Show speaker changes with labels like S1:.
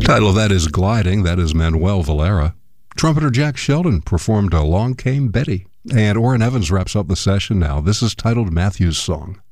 S1: Title of that is Gliding. That is Manuel Valera. Trumpeter Jack Sheldon performed Along Came Betty. And Orrin Evans wraps up the session now. This is titled Matthew's Song.